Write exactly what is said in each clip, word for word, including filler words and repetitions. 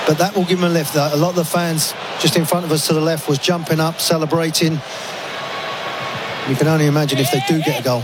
but that will give them a lift. A lot of the fans just in front of us to the left was jumping up, celebrating. You can only imagine if they do get a goal.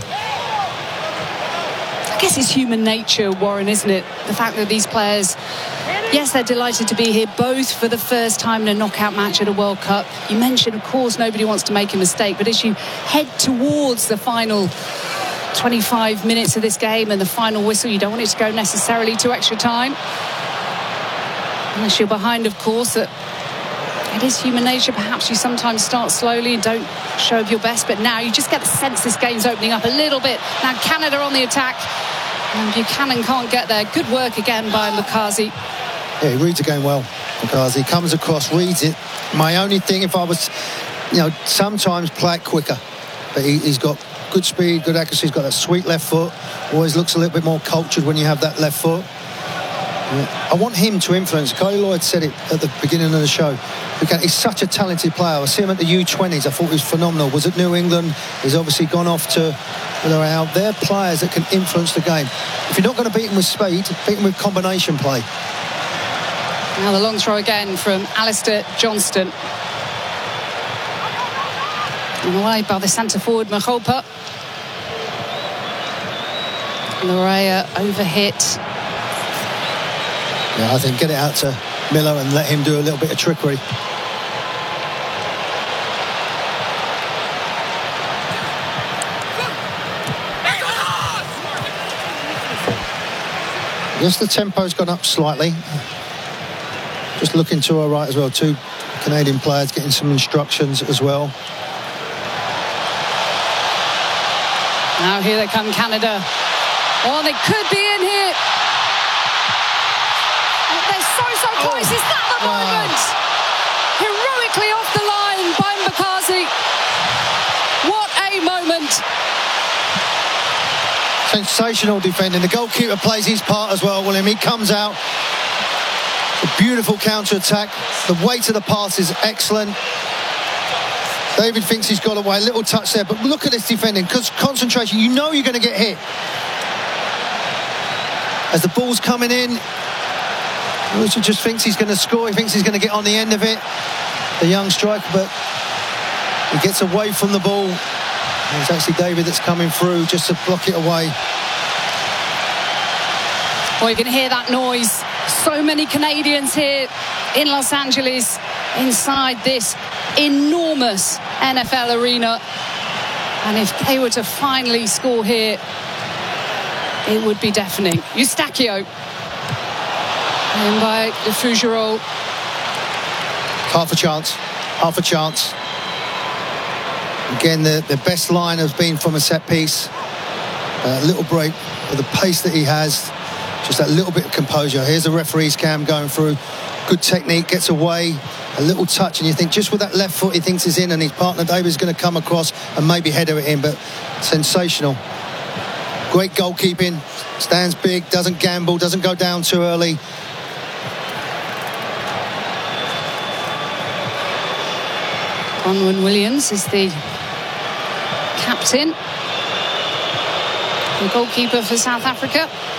I guess it's human nature, Warren, isn't it? The fact that these players, yes, they're delighted to be here, both for the first time in a knockout match at a World Cup. You mentioned, of course, nobody wants to make a mistake, but as you head towards the final twenty-five minutes of this game and the final whistle, you don't want it to go necessarily to extra time. Unless you're behind, of course, that it is human nature. Perhaps you sometimes start slowly and don't show up your best, but now you just get the sense this game's opening up a little bit. Now Canada on the attack, and Buchanan can't get there. Good work again by Makazi. Yeah, he reads the game well, because he comes across, reads it. My only thing, if I was, you know, sometimes play it quicker, but he, he's got good speed, good accuracy. He's got that sweet left foot. Always looks a little bit more cultured when you have that left foot. Yeah. I want him to influence. Kylie Lloyd said it at the beginning of the show. He's such a talented player. I see him at the U twenties. I thought he was phenomenal. Was at New England. He's obviously gone off to Villarreal. They're players that can influence the game. If you're not going to beat him with speed, beat him with combination play. Now the long throw again from Alistair Johnston. And away by the centre forward, Mahopa. Lorea overhit. Yeah, I think get it out to Miller and let him do a little bit of trickery. Yes, the tempo's gone up slightly. Just looking to our right as well. Two Canadian players getting some instructions as well. Now here they come, Canada. Oh, they could be in here. They're so, so close. Oh. Is that the wow. moment? Heroically off the line by Mbakazi. What a moment. Sensational defending. The goalkeeper plays his part as well, William. He comes out. A beautiful counter-attack. The weight of the pass is excellent. David thinks he's got away. A little touch there, but look at this defending. Because concentration, you know you're going to get hit. As the ball's coming in, Richard just thinks he's going to score. He thinks he's going to get on the end of it, the young striker, but he gets away from the ball. And it's actually David that's coming through just to block it away. Well, you can hear that noise. So many Canadians here in Los Angeles, inside this enormous N F L arena. And if they were to finally score here, it would be deafening. Eustachio. And by the Fougereau. Half a chance. Half a chance. Again, the, the best line has been from a set piece. A little break with the pace that he has. Just that little bit of composure. Here's the referee's cam going through. Good technique, gets away. A little touch, and you think just with that left foot he thinks he's in, and his partner David's going to come across and maybe header it in, but sensational. Great goalkeeping. Stands big, doesn't gamble, doesn't go down too early. Bronwyn Williams is the captain, the goalkeeper for South Africa.